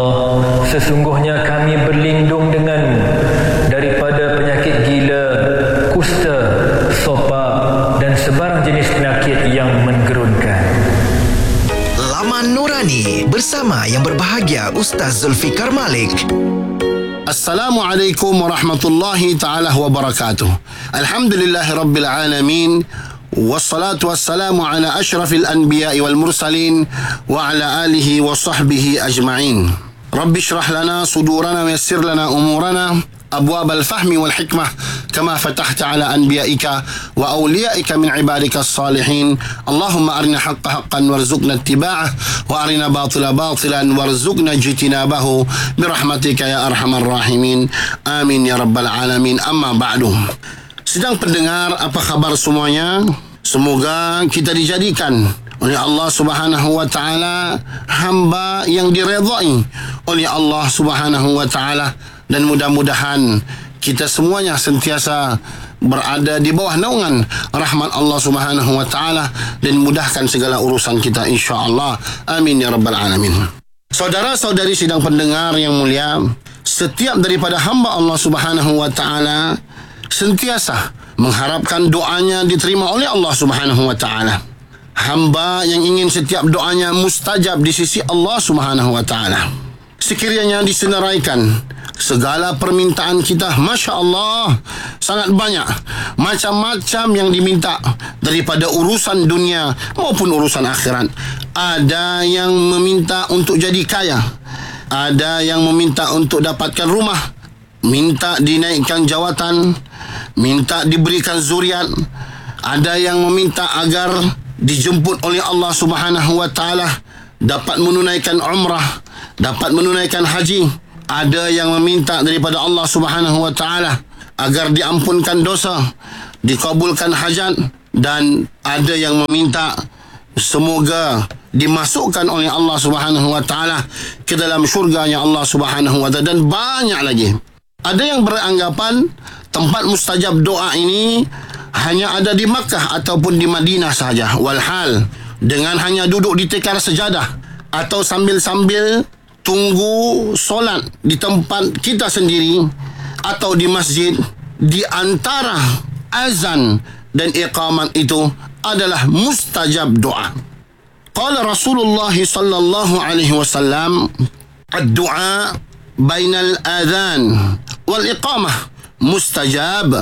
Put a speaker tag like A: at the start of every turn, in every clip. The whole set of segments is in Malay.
A: Sesungguhnya kami berlindung denganmu daripada penyakit gila, kusta, sopa dan sebarang jenis penyakit yang menggerunkan.
B: Laman Nurani bersama yang berbahagia Ustaz Zulfikar Malik.
C: Assalamualaikum warahmatullahi ta'ala wabarakatuh. Alhamdulillahi rabbil alamin. Wassalatu wassalamu ala ashrafil anbiya'i wal mursalin wa ala alihi wa sahbihi ajma'in. Rabbi syrah lana sudurana wa yassir lana umurana abwab al-fahmi wal hikmah kama fatahta ala anbiya'ika wa awliya'ika min ibadika as-salihin. Allahumma arina haqqa haqqan warzuqna ittiba'ah wa arina batila batilan warzuqna jitinabahu birahmatika ya arhamar rahimin. Amin ya rabbal alamin. Amma ba'du. Sedang pendengar, apa khabar semuanya? Semoga kita dijadikan oleh Allah Subhanahu wa taala hamba yang diredai oleh Allah Subhanahu wa taala, dan mudah-mudahan kita semuanya sentiasa berada di bawah naungan rahmat Allah Subhanahu wa taala dan mudahkan segala urusan kita insya-Allah. Amin ya rabbal alamin. Saudara-saudari sidang pendengar yang mulia, setiap daripada hamba Allah Subhanahu wa taala sentiasa mengharapkan doanya diterima oleh Allah Subhanahu wa taala. Hamba yang ingin setiap doanya mustajab di sisi Allah Subhanahu wa taala. Sekiranya disenaraikan segala permintaan kita, Masya Allah, sangat banyak macam-macam yang diminta daripada urusan dunia maupun urusan akhirat. Ada yang meminta untuk jadi kaya, ada yang meminta untuk dapatkan rumah, minta dinaikkan jawatan, minta diberikan zuriat, ada yang meminta agar dijemput oleh Allah Subhanahu wa taala, dapat menunaikan umrah, dapat menunaikan haji. Ada yang meminta daripada Allah Subhanahu wa taala agar diampunkan dosa, dikabulkan hajat, dan ada yang meminta semoga dimasukkan oleh Allah Subhanahu wa taala ke dalam syurganya Allah Subhanahu wa taala, dan banyak lagi. Ada yang beranggapan tempat mustajab doa ini hanya ada di Makkah ataupun di Madinah sahaja. Walhal, dengan hanya duduk di tikar sejadah atau sambil-sambil tunggu solat di tempat kita sendiri atau di masjid, di antara azan dan iqamat itu adalah mustajab doa. Qala Rasulullah sallallahu alaihi wasallam, ad-du'a bainal adhan wal iqamah mustajab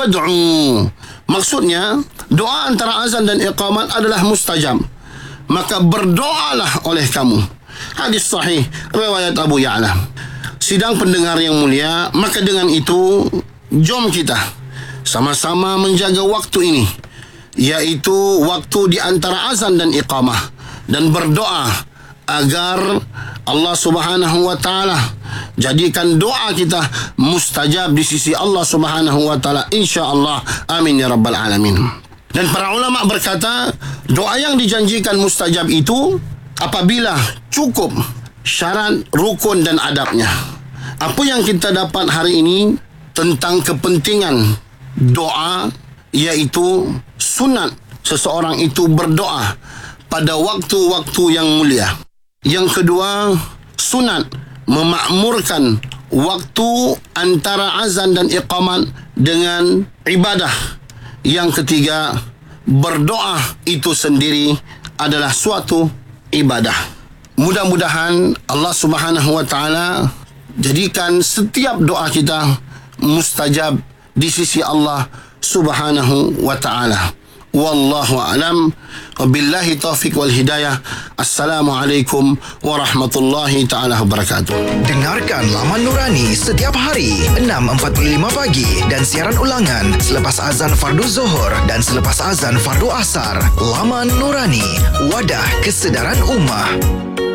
C: fad'u. Maksudnya, doa antara azan dan iqamat adalah mustajab, maka berdoalah oleh kamu. Hadis sahih riwayat Abu Ya'la. Sidang pendengar yang mulia, maka dengan itu jom kita sama-sama menjaga waktu ini, iaitu waktu di antara azan dan iqamah, dan berdoa agar Allah Subhanahu wa taala jadikan doa kita mustajab di sisi Allah Subhanahu wa taala insya-Allah. Amin ya rabbal alamin. Dan para ulama berkata, doa yang dijanjikan mustajab itu apabila cukup syarat, rukun dan adabnya. Apa yang kita dapat hari ini tentang kepentingan doa, iaitu sunat seseorang itu berdoa pada waktu-waktu yang mulia. Yang kedua, sunat memakmurkan waktu antara azan dan iqamat dengan ibadah. Yang ketiga, berdoa itu sendiri adalah suatu ibadah. Mudah-mudahan Allah Subhanahu wa taala jadikan setiap doa kita mustajab di sisi Allah Subhanahu wa taala. Wallahu a'lam. Wabillahi taufiq wal hidayah. Assalamualaikum warahmatullahi taala wabarakatuh.
B: Dengarkan Laman Nurani setiap hari 6.45 pagi dan siaran ulangan selepas azan fardu Zuhur dan selepas azan fardu Asar. Laman Nurani, wadah kesedaran ummah.